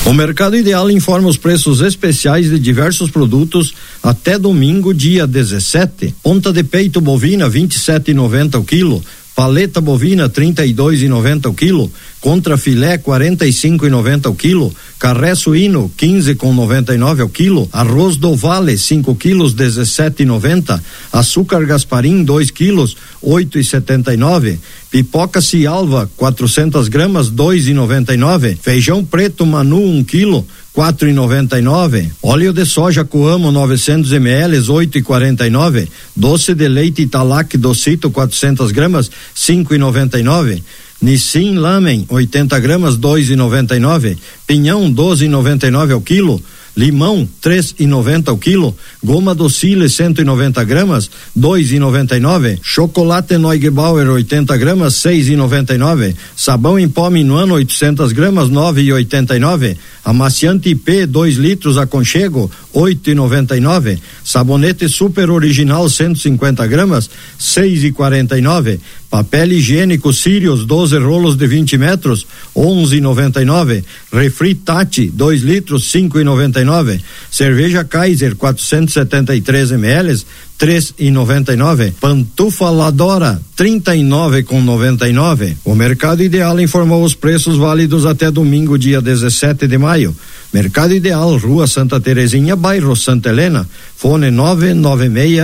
O Mercado Ideal informa os preços especiais de diversos produtos até domingo, dia 17. Ponta de peito bovina 27,90 o quilo. Paleta bovina 32,90 o quilo, contra filé 45,90 o quilo, carré suíno 15,99 o quilo, arroz do Vale 5 quilos 17,90, açúcar Gasparim 2 quilos 8,79, pipoca Cialva 400 gramas 2,99, feijão preto Manu 1 quilo 4,99, óleo de soja Coamo 900 ml 8,49, doce de leite Italac Docito 400 gramas 5,99, Nissin Lamen 80 gramas 2,99, pinhão 12,99 ao quilo, limão 3,90 ao quilo, goma docile 190 gramas 2,99, chocolate Neugebauer 80 gramas 6,99, sabão em pó Minuano 800 gramas 9,89, amaciante IP 2 litros Aconchego 8,99, sabonete super original 150 gramas 6,49, papel higiênico Sirius 12 rolos de 20 metros 11,99, refri Tati 2 litros 5,99, cerveja Kaiser 473 ml 3,99, pantufa Ladora 39,99. O Mercado Ideal informou os preços válidos até domingo, dia 17 de maio. Mercado Ideal, Rua Santa Terezinha, bairro Santa Helena, fone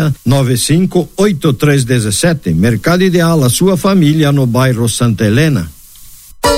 996958317. Mercado Ideal, a sua família no bairro Santa Helena.